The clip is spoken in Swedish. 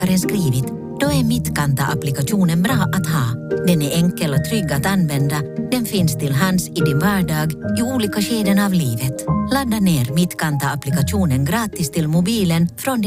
skrivit, då är Mittkanta-applikationen bra att ha. Den är enkel och trygg att använda. Den finns till hands i din vardag i olika skeden av livet. Ladda ner Mittkanta-applikationen gratis till mobilen från